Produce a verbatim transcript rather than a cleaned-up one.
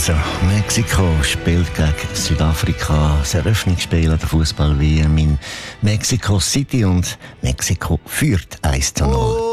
Also, Mexiko spielt gegen Südafrika das Eröffnungsspiel an der Fußball-W M in Mexico City und Mexiko führt eins zu null.